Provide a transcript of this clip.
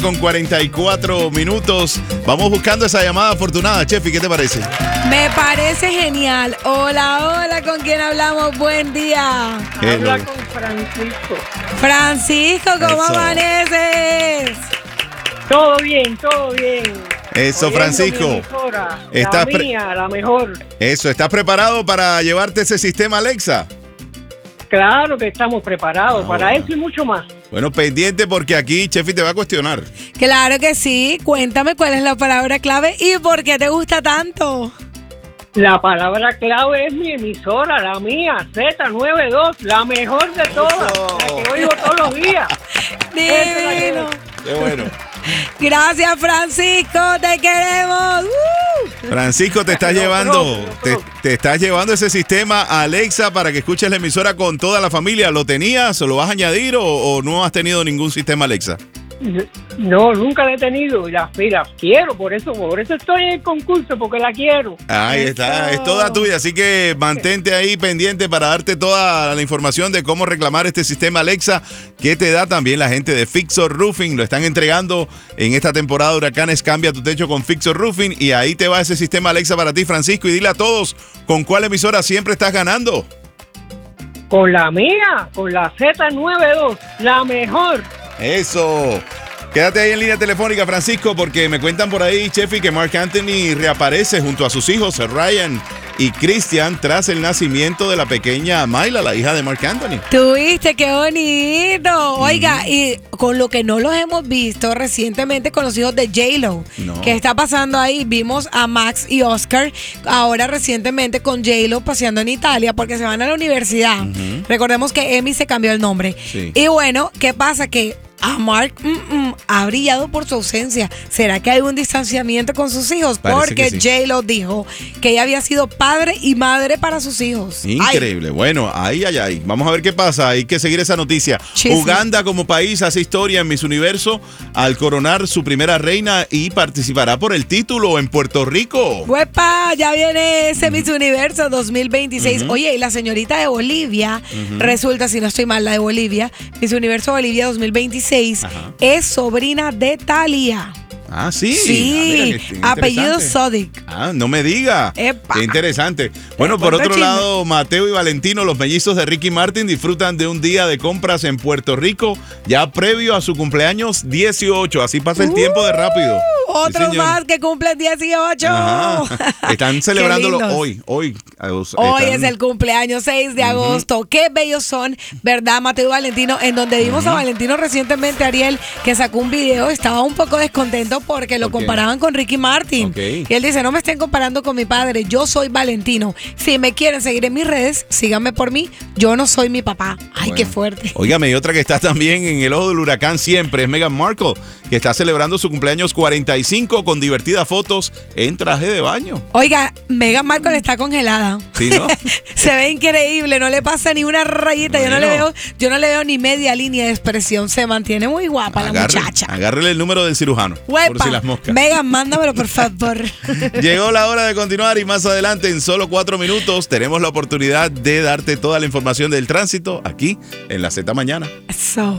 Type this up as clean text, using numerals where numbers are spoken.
Con 44 minutos. Vamos buscando esa llamada afortunada. Chefi, ¿qué te parece? Me parece genial. Hola, hola, ¿con quién hablamos? Buen día. Habla con Francisco. Francisco, ¿cómo Eso. amaneces? Todo bien, todo bien. Eso, Oyendo Francisco. mi emisora, Estás la mía, la mejor. Eso, ¿estás preparado para llevarte ese sistema Alexa? Claro que estamos preparados para bueno. eso y mucho más. Bueno, pendiente porque aquí Chefi te va a cuestionar. Claro que sí. Cuéntame cuál es la palabra clave y por qué te gusta tanto. La palabra clave es mi emisora, la mía, Z92, la mejor de todas, la que oigo todos los días. Divino. Qué bueno. Gracias, Francisco. Te queremos. Francisco, te estás Pero llevando, pronto. te estás llevando ese sistema Alexa para que escuches la emisora con toda la familia. ¿Lo tenías o lo vas a añadir o no has tenido ningún sistema Alexa? No, nunca la he tenido y la quiero, por eso estoy en el concurso, porque la quiero. Ahí está, Eso. es toda tuya, así que mantente ahí pendiente para darte toda la información de cómo reclamar este sistema Alexa que te da también la gente de Fixor Roofing. Lo están entregando en esta temporada de huracanes. Cambia tu techo con Fixor Roofing y ahí te va ese sistema Alexa para ti, Francisco, y dile a todos con cuál emisora siempre estás ganando. Con la mía, con la Z92, la mejor. Eso. Quédate ahí en línea telefónica, Francisco, porque me cuentan por ahí, Chefi, que Marc Anthony reaparece junto a sus hijos, Ryan y Christian, tras el nacimiento de la pequeña Mayla, la hija de Marc Anthony. Tuviste, qué bonito. Oiga, y con lo que no los hemos visto recientemente con los hijos de J-Lo. No. ¿Qué está pasando ahí? Vimos a Max y Oscar ahora recientemente con J-Lo paseando en Italia porque se van a la universidad. Recordemos que Emmy se cambió el nombre. Sí. Y bueno, ¿qué pasa? Que a Mark ha brillado por su ausencia. ¿Será que hay un distanciamiento con sus hijos? Parece Porque que sí. J-Lo dijo que ella había sido padre y madre para sus hijos. Increíble. Bueno, ahí. Vamos a ver qué pasa. Hay que seguir esa noticia. Chisme. Uganda como país hace historia en Miss Universo al coronar su primera reina y participará por el título en Puerto Rico. ¡Huepa! Ya viene ese Miss Universo 2026. Oye, y la señorita de Bolivia, resulta, si no estoy mal, la de Bolivia, Miss Universo Bolivia 2026, Ajá. es sobrina de Thalía. Ah, sí. Sí, Ah, mira, qué apellido interesante. Sodic. Ah, no me diga. Epa. Qué interesante. Bueno, por Cuánto otro chisme. lado, Mateo y Valentino, los mellizos de Ricky Martin, disfrutan de un día de compras en Puerto Rico, ya previo a su cumpleaños 18. Así pasa el tiempo de rápido. Sí, Otro señor. más que cumple el 18. Ajá. Están Qué celebrándolo lindos. hoy. Hoy Están- es el cumpleaños 6 de agosto. Qué bellos son, ¿verdad, Mateo y Valentino? En donde vimos a Valentino recientemente, Ariel, que sacó un video. Estaba un poco descontento porque lo ¿Por qué? comparaban con Ricky Martin. Ok. Y él dice, no me estén comparando con mi padre. Yo soy Valentino. Si me quieren seguir en mis redes, síganme por mí. Yo no soy mi papá. Ay, Bueno. qué fuerte. Óigame, y otra que está también en el ojo del huracán siempre es Meghan Markle, que está celebrando su cumpleaños 45 con divertidas fotos en traje de baño. Oiga, Meghan Markle está congelada. Sí, ¿no? Se ve increíble, no le pasa ni una rayita. Yo no Bueno. le veo ni media línea de expresión. Se mantiene muy guapa la muchacha. Agárrele el número del cirujano. Por Huepa, si las moscas. Meghan, mándamelo por favor. Llegó la hora de continuar y más adelante, en solo 4 minutos, tenemos la oportunidad de darte toda la información del tránsito aquí en la Z Mañana. So.